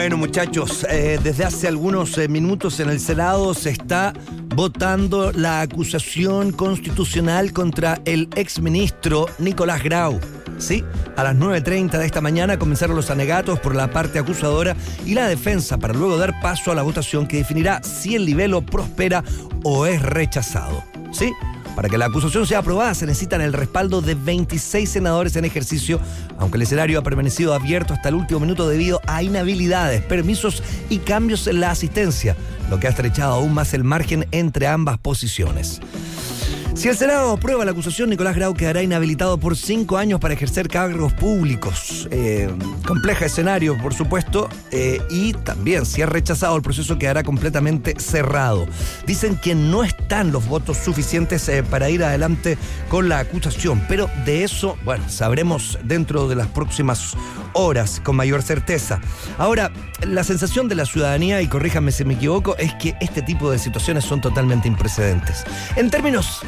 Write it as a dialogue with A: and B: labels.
A: Bueno, muchachos, desde hace algunos minutos en el Senado se está votando la acusación constitucional contra el exministro Nicolás Grau. Sí, a las 9:30 de esta mañana comenzaron los alegatos por la parte acusadora y la defensa para luego dar paso a la votación que definirá si el libelo prospera o es rechazado. ¿Sí? Para que la acusación sea aprobada se necesitan el respaldo de 26 senadores en ejercicio, aunque el escenario ha permanecido abierto hasta el último minuto debido a inhabilidades, permisos y cambios en la asistencia, lo que ha estrechado aún más el margen entre ambas posiciones. Si el Senado aprueba la acusación, Nicolás Grau quedará inhabilitado por 5 años para ejercer cargos públicos. Compleja escenario, por supuesto, y también, si es rechazado, el proceso quedará completamente cerrado. Dicen que no están los votos suficientes para ir adelante con la acusación, pero de eso, bueno, sabremos dentro de las próximas horas con mayor certeza. Ahora, la sensación de la ciudadanía, y corríjame si me equivoco, es que este tipo de situaciones son totalmente imprecedentes. En términos